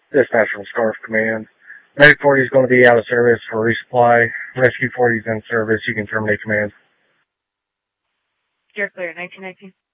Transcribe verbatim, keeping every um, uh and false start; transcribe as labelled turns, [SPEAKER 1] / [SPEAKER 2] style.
[SPEAKER 1] Dispatch from Scarf Command. Medic forty is going to be out of service for resupply. Rescue forty is in service. You can terminate command.
[SPEAKER 2] You're clear, nineteen nineteen.